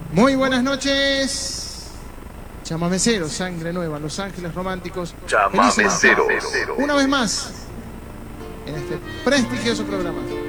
Muy buenas noches. Chamameceros, sangre nueva, Los Ángeles Románticos. Chamameceros. Una vez más, en este prestigioso programa.